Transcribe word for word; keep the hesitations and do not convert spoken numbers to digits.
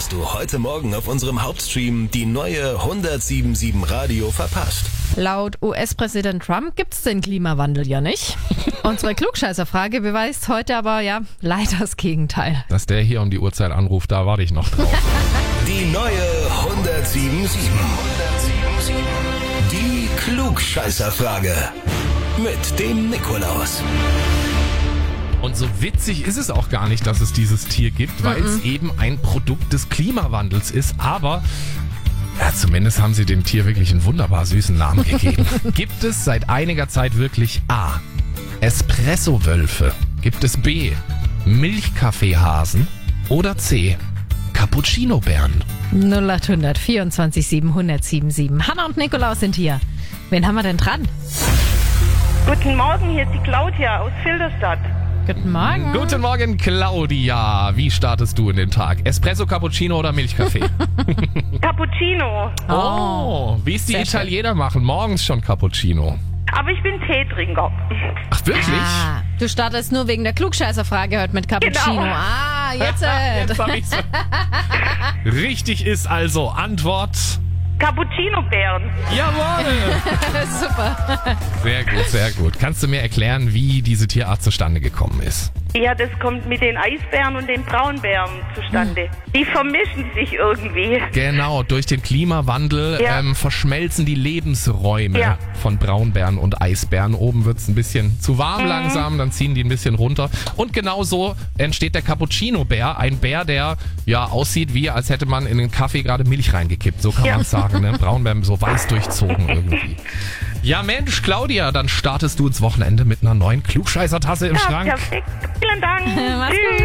hast du heute Morgen auf unserem Hauptstream die neue hundertsieben Komma sieben Radio verpasst? Laut U S-Präsident Trump gibt's den Klimawandel ja nicht. Unsere Klugscheißerfrage beweist heute aber ja leider das Gegenteil. Dass der hier um die Uhrzeit anruft, da warte ich noch drauf. Die neue hundertsieben Komma sieben. Die Klugscheißerfrage. Mit dem Nikolaus. Und so witzig ist es auch gar nicht, dass es dieses Tier gibt, weil es eben ein Produkt des Klimawandels ist. Aber ja, zumindest haben sie dem Tier wirklich einen wunderbar süßen Namen gegeben. Gibt es seit einiger Zeit wirklich A. Espresso-Wölfe? Gibt es B. Milchkaffeehasen? Oder C. Cappuccino-Bären? null acht hundert vierundzwanzig siebenhundert siebenundsiebzig. Hanna und Nikolaus sind hier. Wen haben wir denn dran? Guten Morgen, hier ist die Claudia aus Filderstadt. Guten Morgen. Guten Morgen, Claudia. Wie startest du in den Tag? Espresso, Cappuccino oder Milchkaffee? Cappuccino. Oh, wie es die Sehr Italiener machen. Morgens schon Cappuccino. Aber ich bin Teetrinker. Ach, wirklich? Ah, du startest nur wegen der Klugscheißerfrage heute mit Cappuccino. Genau. Ah, jetzt. Äh. Jetzt hab ich's. Richtig ist also Antwort... Cappuccino-Bären. Jawohl! Super. Sehr gut, sehr gut. Kannst du mir erklären, wie diese Tierart zustande gekommen ist? Ja, das kommt mit den Eisbären und den Braunbären zustande. Die vermischen sich irgendwie. Genau, durch den Klimawandel Ja. ähm, verschmelzen die Lebensräume Ja. von Braunbären und Eisbären. Oben wird es ein bisschen zu warm langsam, dann ziehen die ein bisschen runter. Und genau so entsteht der Cappuccino-Bär. Ein Bär, der ja aussieht, wie als hätte man in den Kaffee gerade Milch reingekippt. So kann Ja. man sagen, ne? Braunbären so weiß durchzogen irgendwie. Ja Mensch, Claudia, dann startest du ins Wochenende mit einer neuen Klugscheißertasse im Ja, Schrank. perfekt. Vielen Dank. Mach's Tschüss.